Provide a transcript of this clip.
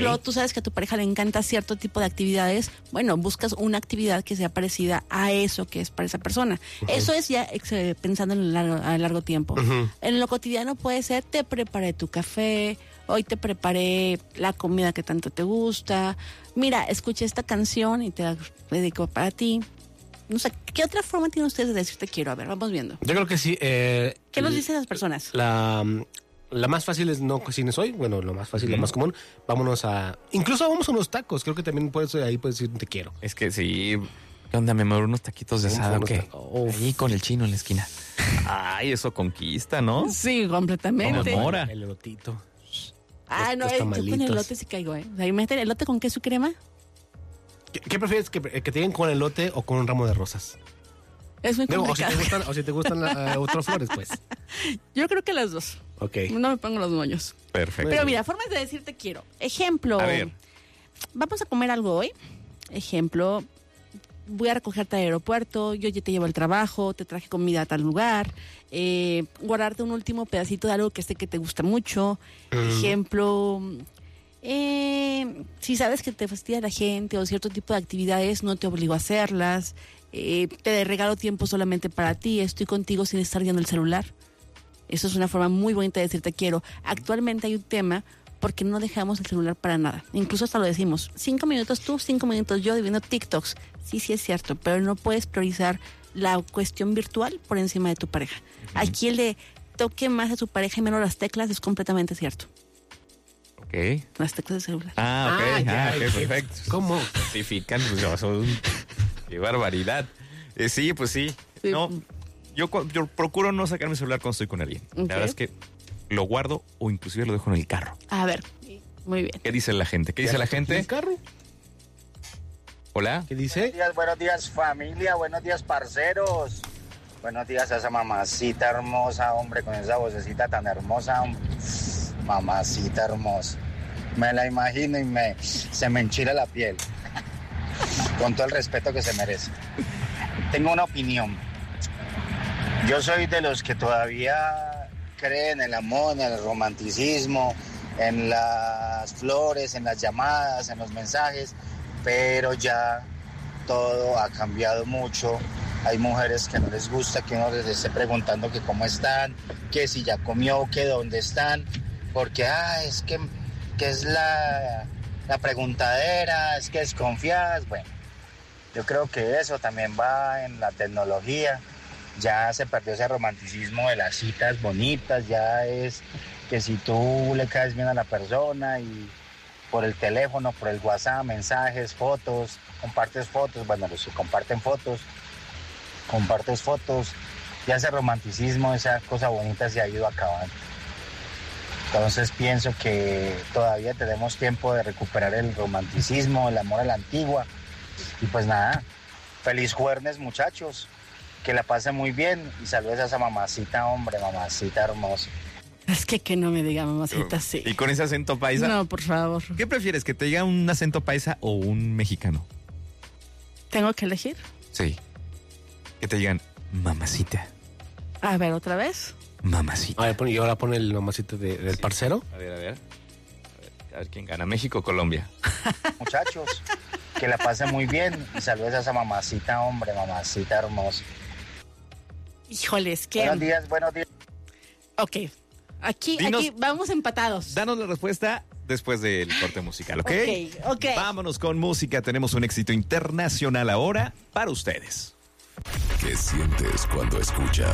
Pero tú sabes que a tu pareja le encanta cierto tipo de actividades, bueno, buscas una actividad que sea parecida a eso que es para esa persona. Eso es ya pensando en a largo tiempo. En lo cotidiano puede ser, te preparé tu café, hoy te preparé la comida que tanto te gusta, mira, escuché esta canción y te la dedico para ti. No sé, ¿qué otra forma tienen ustedes de decir te quiero? A ver, vamos viendo. Yo creo que sí. ¿Qué nos dicen las personas? La más fácil es no cocines hoy. Bueno, lo más fácil, lo más común. Incluso vamos a unos tacos. Creo que también puedes decir te quiero. Es que sí. ¿Qué onda, mi amor? ¿Unos taquitos de asada o qué? Ahí con el chino en la esquina. Ay, eso conquista, ¿no? Sí, completamente. Como mora. El elotito. No, yo con elote sí caigo, ¿eh? O sea, imagínate, ¿elote con queso y crema? ¿Qué prefieres? ¿Que te digan con elote o con un ramo de rosas? Es muy complicado. O si te gustan otras flores, pues. Yo creo que las dos. Ok. No me pongo los moños. Perfecto. Pero mira, formas de decir te quiero. Ejemplo. A ver. Vamos a comer algo hoy. Ejemplo. Voy a recogerte al aeropuerto, yo ya te llevo al trabajo, te traje comida a tal lugar, guardarte un último pedacito de algo que sé que te gusta mucho. Ejemplo, si sabes que te fastidia la gente o cierto tipo de actividades, no te obligo a hacerlas. Te regalo tiempo solamente para ti, estoy contigo sin estar viendo el celular. Eso es una forma muy bonita de decir te quiero. Actualmente hay un tema porque no dejamos el celular para nada. Incluso hasta lo decimos, 5 minutos tú, 5 minutos yo viendo TikToks. Sí es cierto, pero no puedes priorizar la cuestión virtual por encima de tu pareja. Aquí el de toque más a su pareja y menos las teclas es completamente cierto. Ok. Las teclas del celular. Ok, perfecto. ¿Cómo? Justifican, qué barbaridad. Sí, pues sí. Sí. No, yo procuro no sacar mi celular cuando estoy con alguien. Okay. La verdad es que lo guardo o inclusive lo dejo en el carro. A ver, muy bien. ¿Qué dice la gente? ¿Qué dice la gente? ¿El carro? Hola. ¿Qué dice? Buenos días familia, buenos días parceros. Buenos días a esa mamacita hermosa, hombre, con esa vocecita tan hermosa, hombre. Mamacita hermosa. Me la imagino y se me enchila la piel. Con todo el respeto que se merece. Tengo una opinión. Yo soy de los que todavía creen en el amor, en el romanticismo, en las flores, en las llamadas, en los mensajes, pero ya todo ha cambiado mucho. Hay mujeres que no les gusta que uno les esté preguntando que cómo están, que si ya comió, que dónde están, porque es que es la preguntadera, es que desconfías. Bueno, yo creo que eso también va en la tecnología. Ya se perdió ese romanticismo de las citas bonitas, ya es que si tú le caes bien a la persona y por el teléfono, por el WhatsApp, mensajes, fotos, compartes fotos, bueno, los que comparten fotos, compartes fotos, ya ese romanticismo, esa cosa bonita se ha ido acabando. Entonces pienso que todavía tenemos tiempo de recuperar el romanticismo, el amor a la antigua. Y pues nada, feliz jueves muchachos. Que la pase muy bien y saludes a esa mamacita, hombre, mamacita hermosa. Es que no me diga mamacita así. ¿Y con ese acento paisa? No, por favor. ¿Qué prefieres, que te diga un acento paisa o un mexicano? ¿Tengo que elegir? Sí. Que te digan mamacita. A ver, ¿otra vez? Mamacita. A ver, y ahora pone el mamacita del parcero. A ver quién gana, México o Colombia. Muchachos, que la pase muy bien y saludes a esa mamacita, hombre, mamacita hermosa. Híjoles, qué... Buenos días. Ok, aquí vamos empatados. Danos la respuesta después del corte musical, ¿ok? Ok. Vámonos con música, tenemos un éxito internacional ahora para ustedes. ¿Qué sientes cuando escuchas